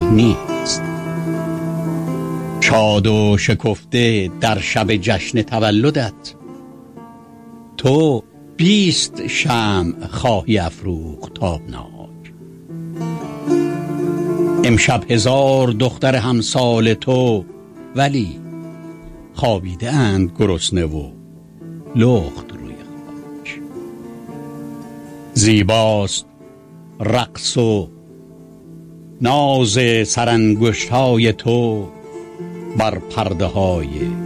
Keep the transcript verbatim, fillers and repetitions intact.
نیست. شاد و شکفته در شب جشن تولدت، تو بیست شمع خواهی افروخت تابناک. امشب هزار دختر همسال تو، ولی خوابیده اند گرسنه و لخت روی خاک. زیباست رقص و ناز سرانگشت های تو بر پرده های